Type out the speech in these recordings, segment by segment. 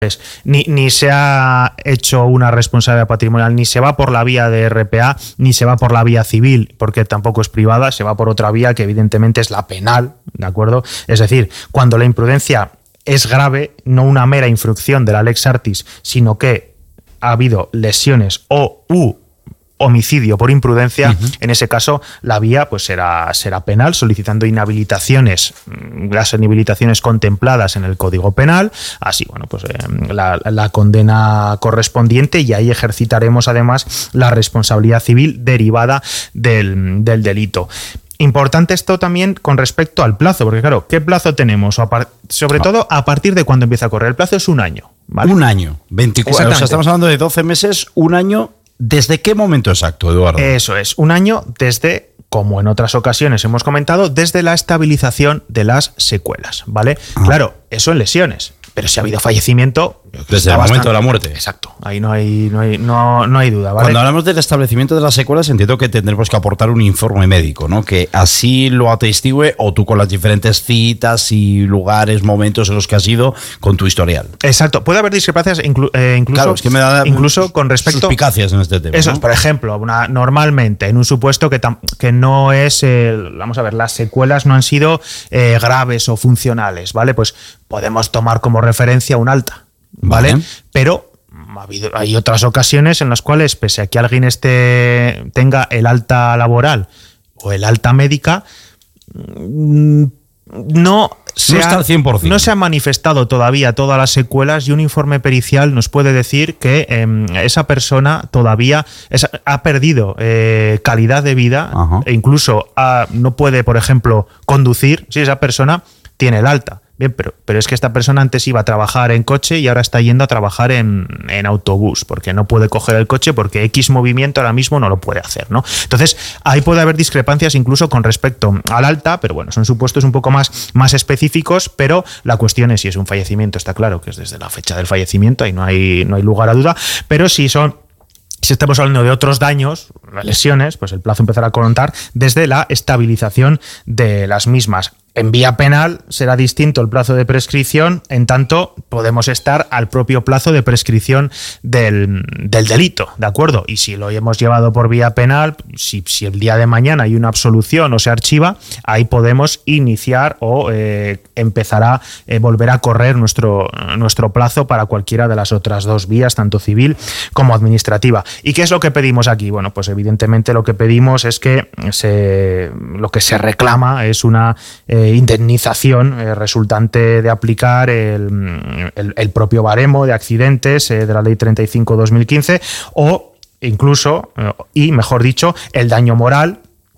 Ni se ha hecho una responsabilidad patrimonial, ni se va por la vía de RPA, ni se va por la vía civil, porque tampoco es privada, se va por otra vía que evidentemente es la penal, ¿de acuerdo? Es decir, cuando la imprudencia es grave, no una mera infracción de la lex artis, sino que ha habido lesiones o homicidio por imprudencia, en ese caso la vía pues será penal, solicitando inhabilitaciones, las inhabilitaciones contempladas en el Código Penal, así pues la condena correspondiente, y ahí ejercitaremos además la responsabilidad civil derivada del delito. Importante esto también con respecto al plazo, porque claro, ¿qué plazo tenemos? Sobre todo, ¿a partir de cuándo empieza a correr? El plazo es un año, ¿vale? Un año, 24, o sea, estamos hablando de 12 meses, un año. ¿Desde qué momento exacto, Eduardo? Eso es, un año desde, como en otras ocasiones hemos comentado, desde la estabilización de las secuelas, ¿vale? Claro, eso en lesiones, pero si ha habido fallecimiento... Desde el momento de la muerte. Exacto, ahí no hay duda, ¿vale? Cuando hablamos del establecimiento de las secuelas, entiendo que tendremos que aportar un informe médico, ¿no? Que así lo atestigue, o tú con las diferentes citas y lugares, momentos en los que has ido, con tu historial. Exacto, puede haber discrepancias incluso, claro, es que me da incluso con respecto... suspicacias en este tema. Eso ¿no? es, por ejemplo, normalmente en un supuesto que no es... vamos a ver, las secuelas no han sido graves o funcionales, ¿vale? Pues podemos tomar como referencia un alta, ¿vale? Pero hay otras ocasiones en las cuales, pese a que alguien tenga el alta laboral o el alta médica, no está al 100%. No se han manifestado todavía todas las secuelas, y un informe pericial nos puede decir que esa persona todavía ha perdido calidad de vida. E incluso no puede, por ejemplo, conducir si esa persona tiene el alta. Bien, pero es que esta persona antes iba a trabajar en coche y ahora está yendo a trabajar en autobús, porque no puede coger el coche, porque X movimiento ahora mismo no lo puede hacer, ¿no? Entonces, ahí puede haber discrepancias incluso con respecto al alta, pero bueno, son supuestos un poco más específicos, pero la cuestión es si es un fallecimiento, está claro que es desde la fecha del fallecimiento, ahí no hay lugar a duda, pero si estamos hablando de otros daños, lesiones, pues el plazo empezará a contar desde la estabilización de las mismas. En vía penal será distinto el plazo de prescripción, en tanto podemos estar al propio plazo de prescripción del delito, ¿de acuerdo? Y si lo hemos llevado por vía penal, si el día de mañana hay una absolución o se archiva, ahí podemos iniciar o empezar a volver a correr nuestro plazo para cualquiera de las otras dos vías, tanto civil como administrativa. ¿Y qué es lo que pedimos aquí? Bueno, pues evidentemente lo que pedimos es que lo que se reclama es una indemnización resultante de aplicar el propio baremo de accidentes de la Ley 35/2015, o incluso, y mejor dicho, el daño moral,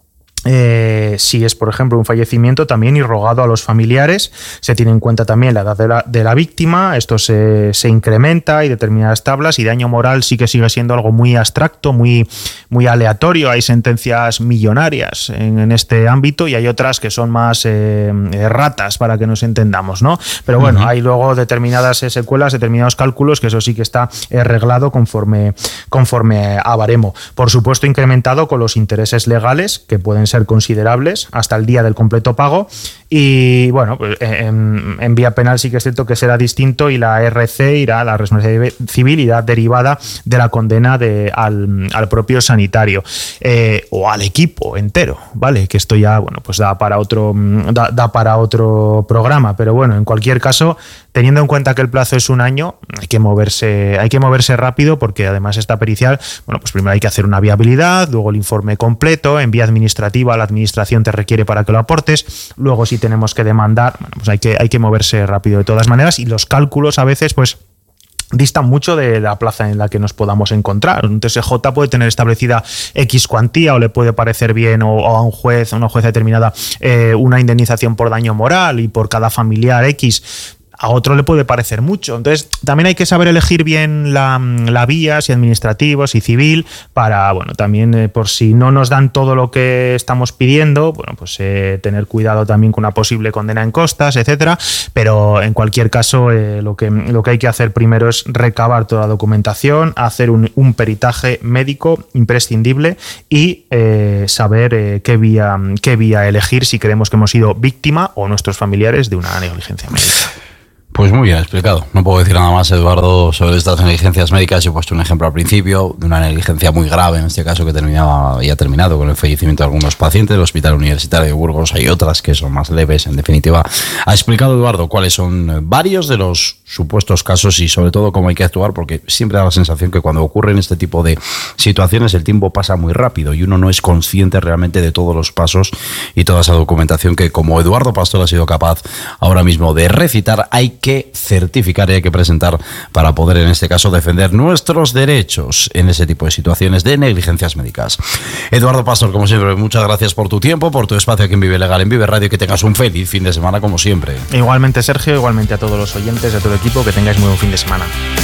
si es, por ejemplo, un fallecimiento, también irrogado a los familiares. Se tiene en cuenta también la edad de la víctima, esto se incrementa, y determinadas tablas, y daño moral sí que sigue siendo algo muy abstracto, muy aleatorio. Hay sentencias millonarias en este ámbito, y hay otras que son más ratas, para que nos entendamos, ¿no? Pero bueno, hay luego determinadas secuelas, determinados cálculos, que eso sí que está reglado conforme a baremo. Por supuesto, incrementado con los intereses legales, que pueden ser considerables hasta el día del completo pago. Y bueno, pues en vía penal sí que es cierto que será distinto, y la RC la responsabilidad civil irá derivada de la condena al propio sanitario o al equipo entero, ¿vale? Que esto ya, bueno, pues da para otro programa, pero bueno, en cualquier caso, teniendo en cuenta que el plazo es un año, hay que moverse rápido, porque además esta pericial, bueno, pues primero hay que hacer una viabilidad, luego el informe completo. En vía administrativa, la administración te requiere para que lo aportes, luego si tenemos que demandar, bueno, pues hay que moverse rápido de todas maneras, y los cálculos a veces pues distan mucho de la plaza en la que nos podamos encontrar. Un TSJ puede tener establecida X cuantía, o le puede parecer bien o a un juez, a una jueza determinada, una indemnización por daño moral y por cada familiar X. A otro le puede parecer mucho. Entonces, también hay que saber elegir bien la vía, si administrativo, si civil, para, bueno, también por si no nos dan todo lo que estamos pidiendo, bueno, pues tener cuidado también con una posible condena en costas, etcétera. Pero en cualquier caso, lo que hay que hacer primero es recabar toda la documentación, hacer un peritaje médico imprescindible, y saber qué vía elegir si creemos que hemos sido víctima o nuestros familiares de una negligencia médica. Pues muy bien explicado. No puedo decir nada más, Eduardo, sobre estas negligencias médicas. He puesto un ejemplo al principio de una negligencia muy grave, en este caso, que ha terminado con el fallecimiento de algunos pacientes del Hospital Universitario de Burgos. Hay otras que son más leves, en definitiva. Ha explicado, Eduardo, cuáles son varios de los supuestos casos y sobre todo cómo hay que actuar, porque siempre da la sensación que cuando ocurren este tipo de situaciones el tiempo pasa muy rápido y uno no es consciente realmente de todos los pasos y toda esa documentación que, como Eduardo Pastor ha sido capaz ahora mismo de recitar, hay que certificar y hay que presentar para poder, en este caso, defender nuestros derechos en ese tipo de situaciones de negligencias médicas. Eduardo Pastor, como siempre, muchas gracias por tu tiempo, por tu espacio aquí en Vive Legal, en Vive Radio, y que tengas un feliz fin de semana como siempre. Igualmente, Sergio, igualmente a todos los oyentes, a todo el equipo, que tengáis muy buen fin de semana.